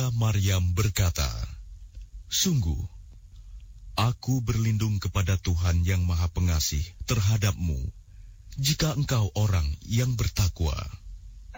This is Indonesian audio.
Maryam berkata, "Sungguh, aku berlindung kepada Tuhan yang Maha Pengasih terhadapmu, jika engkau orang yang bertakwa."